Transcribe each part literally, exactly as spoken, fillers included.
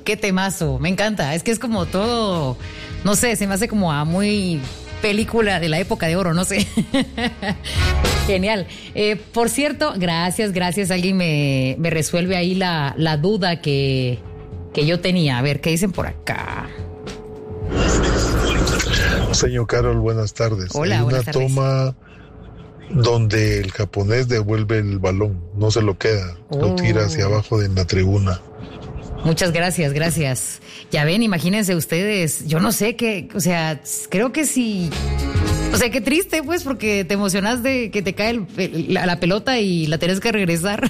qué temazo, me encanta. Es que es como todo, no sé, se me hace como a muy película de la época de oro, no sé. Genial. Eh, por cierto, gracias, gracias. Alguien me, me resuelve ahí la, la duda que, que yo tenía. A ver, ¿qué dicen por acá? Señor Carol, buenas tardes. Hola, Hay buenas una tardes. toma donde el japonés devuelve el balón, no se lo queda, Oh. lo tira hacia abajo de la tribuna. Muchas gracias, gracias. Ya ven, imagínense ustedes, yo no sé qué, o sea, creo que sí, o sea, qué triste pues, porque te emocionas de que te cae el- el- la, la pelota y la tienes que regresar.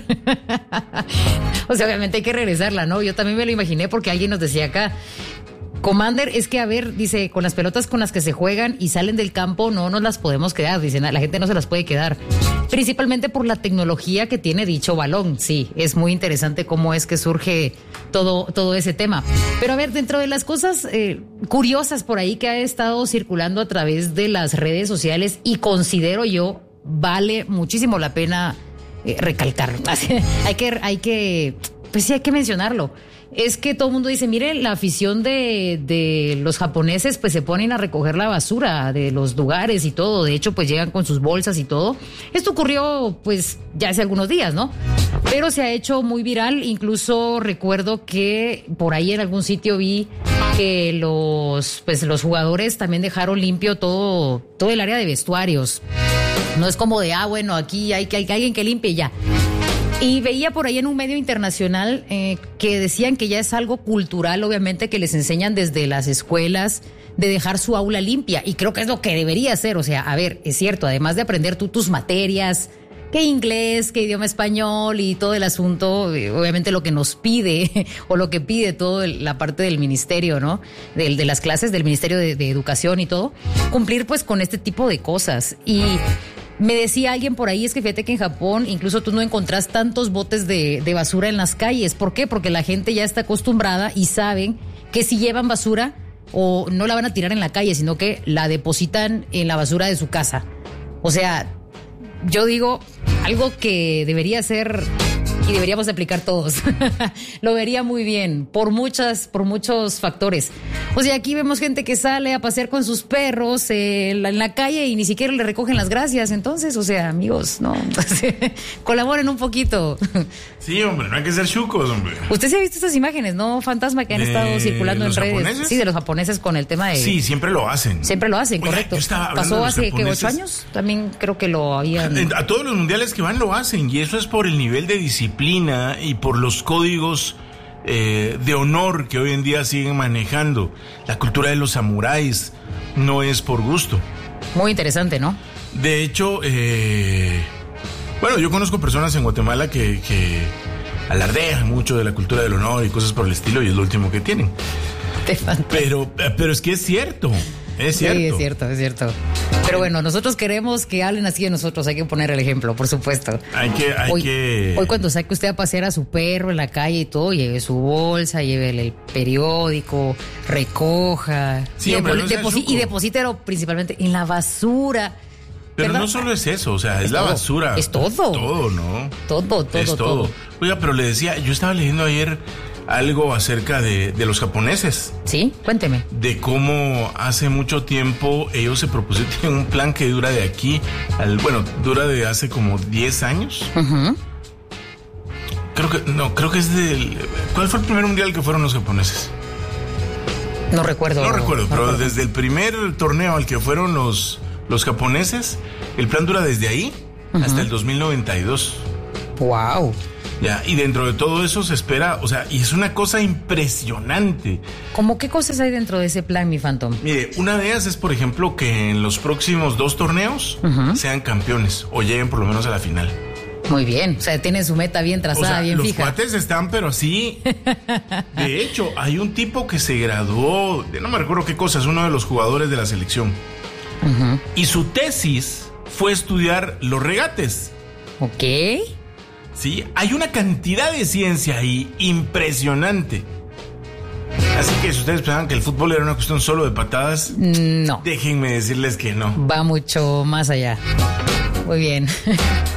O sea, obviamente hay que regresarla, ¿no? Yo también me lo imaginé porque alguien nos decía acá, Commander, es que a ver, dice, con las pelotas con las que se juegan y salen del campo no nos las podemos quedar, dicen, la gente no se las puede quedar, principalmente por la tecnología que tiene dicho balón. Sí, es muy interesante cómo es que surge todo, todo ese tema. Pero a ver, dentro de las cosas eh, curiosas por ahí que ha estado circulando a través de las redes sociales y considero yo vale muchísimo la pena eh, recalcar. hay que, hay que, pues sí, hay que mencionarlo. Es que todo el mundo dice, mire, la afición de, de los japoneses pues se ponen a recoger la basura de los lugares y todo. De hecho, pues llegan con sus bolsas y todo. Esto ocurrió pues ya hace algunos días, ¿no? Pero se ha hecho muy viral. Incluso recuerdo que por ahí en algún sitio vi que los, pues, los jugadores también dejaron limpio todo, todo el área de vestuarios. No es como de, ah, bueno, aquí hay, hay, hay alguien que limpie y ya. Y veía por ahí en un medio internacional eh, que decían que ya es algo cultural, obviamente, que les enseñan desde las escuelas de dejar su aula limpia. Y creo que es lo que debería ser. O sea, a ver, es cierto, además de aprender tú tus materias, que inglés, que idioma español y todo el asunto, eh, obviamente lo que nos pide o lo que pide toda la parte del ministerio, ¿no? De, de las clases del Ministerio de, de Educación y todo, cumplir pues con este tipo de cosas. Y me decía alguien por ahí, es que fíjate que en Japón incluso tú no encontrás tantos botes de, de basura en las calles. ¿Por qué? Porque la gente ya está acostumbrada y saben que si llevan basura o no la van a tirar en la calle, sino que la depositan en la basura de su casa. O sea, yo digo, algo que debería ser y deberíamos aplicar todos. Lo vería muy bien, por muchas, por muchos factores. O sea, aquí vemos gente que sale a pasear con sus perros eh, en, la, en la calle y ni siquiera le recogen las gracias. Entonces, o sea, amigos, no, colaboren un poquito. Sí, hombre, no hay que ser chucos, hombre. Usted se ha visto estas imágenes, ¿no? Fantasma, que han ¿De estado circulando en los redes. japoneses? Sí, de los japoneses con el tema de... Sí, siempre lo hacen. Siempre lo hacen, Oiga, correcto. yo estaba hablando Pasó de los hace, ¿qué, ocho japoneses. años? También creo que lo habían... A todos los mundiales que van lo hacen, y eso es por el nivel de disciplina y por los códigos eh, de honor que hoy en día siguen manejando. La cultura de los samuráis no es por gusto. Muy interesante, ¿no? De hecho, eh, bueno, yo conozco personas en Guatemala que, que alardean mucho de la cultura del honor y cosas por el estilo, y es lo último que tienen. Pero, pero es que es cierto. Es cierto. Sí, es cierto, es cierto. Pero bueno, nosotros queremos que hablen así de nosotros, hay que poner el ejemplo, por supuesto. Hay que, hay hoy, que... hoy cuando saque usted a pasear a su perro en la calle y todo, lleve su bolsa, lleve el periódico, recoja, Sí, y, hombre, depo- no sea deposi- chuco. y deposítelo principalmente en la basura. Pero ¿verdad? no solo es eso, o sea, es, Es la todo, basura. es todo. Todo, ¿no? Todo, todo, es todo. todo. Oiga, pero le decía, yo estaba leyendo ayer algo acerca de, de los japoneses. Sí, cuénteme. De cómo hace mucho tiempo ellos se propusieron, tienen un plan que dura de aquí, al, bueno, dura de hace como diez años. Uh-huh. Creo que, no, creo que es del... ¿Cuál fue el primer mundial que fueron los japoneses? No recuerdo. No recuerdo, no pero recuerdo. desde el primer torneo al que fueron los, los japoneses, el plan dura desde ahí Uh-huh. hasta el dos mil noventa y dos. Wow. Ya, y dentro de todo eso se espera, o sea, y es una cosa impresionante. ¿Cómo qué cosas hay dentro de ese plan, mi Phantom? Mire, una de ellas es, por ejemplo, que en los próximos dos torneos Ujú. sean campeones o lleguen por lo menos a la final. Muy bien, o sea, tiene su meta bien O trazada, sea, bien los fija. cuates están, pero así. De hecho, hay un tipo que se graduó, de no me recuerdo qué cosa, es uno de los jugadores de la selección. Ujú. Y su tesis fue estudiar los regates. Ok. Sí, hay una cantidad de ciencia ahí impresionante. Así que si ustedes pensaban que el fútbol era una cuestión solo de patadas, No, déjenme decirles que no. va mucho más allá. Muy bien.